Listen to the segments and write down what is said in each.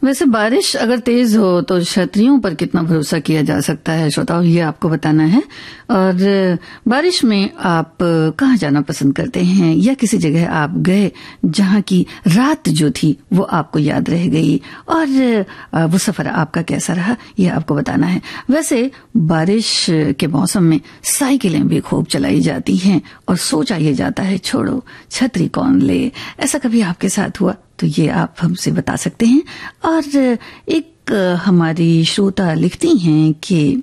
वैसे बारिश अगर तेज हो तो छतरियों पर कितना भरोसा किया जा सकता है श्रोताओं, ये आपको बताना है। और बारिश में आप कहाँ जाना पसंद करते हैं, या किसी जगह आप गए जहाँ की रात जो थी वो आपको याद रह गई, और वो सफर आपका कैसा रहा, ये आपको बताना है। वैसे बारिश के मौसम में साइकिलें भी खूब चलाई जाती हैं और सोचा ये जाता है छोड़ो छतरी कौन ले। ऐसा कभी आपके साथ हुआ तो ये आप हमसे बता सकते हैं। और एक हमारी श्रोता लिखती हैं कि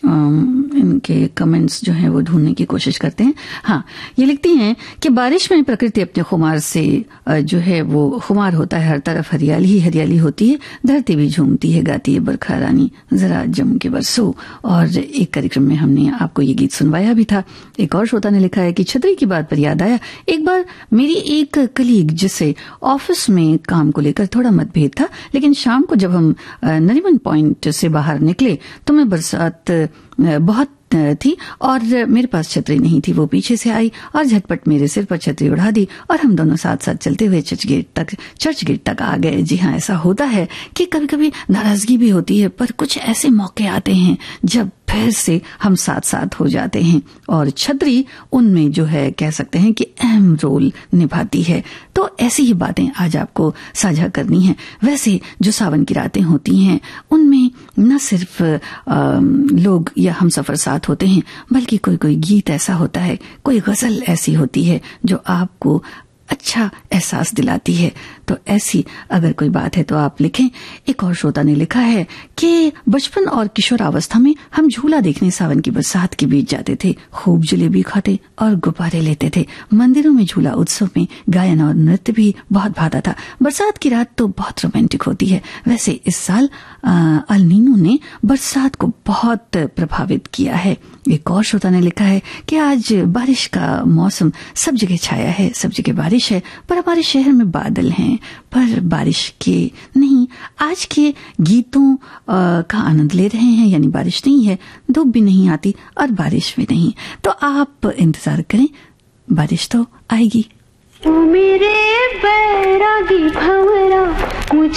इनके कमेंट्स जो हैं वो ढूंढने की कोशिश करते हैं। हाँ, ये लिखती हैं कि बारिश में प्रकृति अपने खुमार से जो है वो खुमार होता है, हर तरफ हरियाली ही हरियाली होती है, धरती भी झूमती है, गाती है बरखा रानी जरा जम के बरसो। और एक कार्यक्रम में हमने आपको ये गीत सुनवाया भी था। एक और श्रोता ने लिखा है कि छतरी की बात पर याद आया, एक बार मेरी एक कलीग जिससे ऑफिस में काम को लेकर थोड़ा मतभेद था, लेकिन शाम को जब हम नरीमन पॉइंट से बाहर निकले तो मैं बरसात बहुत थी और मेरे पास छतरी नहीं थी। वो पीछे से आई और झटपट मेरे सिर पर छतरी उड़ा दी और हम दोनों साथ साथ चलते हुए चर्च गेट तक आ गए। जी हाँ, ऐसा होता है कि कभी कभी नाराजगी भी होती है, पर कुछ ऐसे मौके आते हैं जब फिर से हम साथ साथ हो जाते हैं और छतरी उनमें जो है कह सकते हैं कि अहम रोल निभाती है। तो ऐसी ही बातें आज आपको साझा करनी है। वैसे जो सावन की रातें होती हैं उनमें न सिर्फ लोग या हम सफर साथ होते हैं, बल्कि कोई कोई गीत ऐसा होता है, कोई गजल ऐसी होती है जो आपको अच्छा एहसास दिलाती है। तो ऐसी अगर कोई बात है तो आप लिखें। एक और श्रोता ने लिखा है कि बचपन और किशोरावस्था में हम झूला देखने सावन की बरसात के बीच जाते थे, खूब जलेबी खाते और गुब्बारे लेते थे। मंदिरों में झूला उत्सव में गायन और नृत्य भी बहुत भाता था। बरसात की रात तो बहुत रोमांटिक होती है। वैसे इस साल अल नीनो ने बरसात को बहुत प्रभावित किया है। एक और श्रोता ने लिखा है कि आज बारिश का मौसम सब जगह छाया है, सब जगह बारिश है, पर हमारे शहर में बादल हैं, पर बारिश के नहीं। आज के गीतों का आनंद ले रहे हैं, यानी बारिश नहीं है, धूप भी नहीं आती और बारिश भी नहीं। तो आप इंतजार करें, बारिश तो आएगी। तू मेरे बैरागी भंवरा मुझे